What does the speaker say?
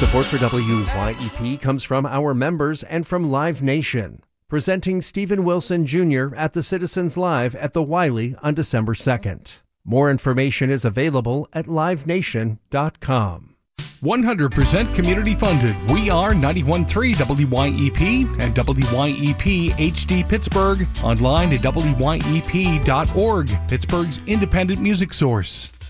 Support for WYEP comes from our members and from Live Nation, presenting Stephen Wilson Jr. at the Citizens Live at the Wiley on December 2nd. More information is available at livenation.com. 100% community funded. We are 91.3 WYEP and WYEP HD Pittsburgh. Online at WYEP.org, Pittsburgh's independent music source.